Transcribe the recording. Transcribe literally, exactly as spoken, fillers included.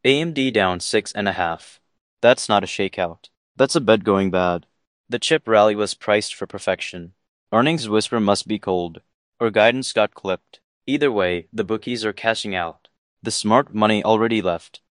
A M D down six and a half. That's not a shakeout. That's a bet going bad. The chip rally was priced for perfection. Earnings whisper must be cold, or guidance got clipped. Either way, the bookies are cashing out. The smart money already left.